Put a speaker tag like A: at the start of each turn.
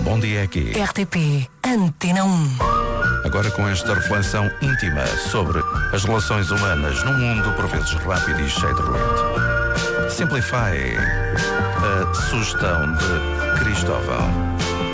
A: Bom dia aqui.
B: RTP Antena 1.
A: Agora com esta reflexão íntima sobre as relações humanas num mundo por vezes rápido e cheio de ruído. Simplify, a sugestão de Cristóvão.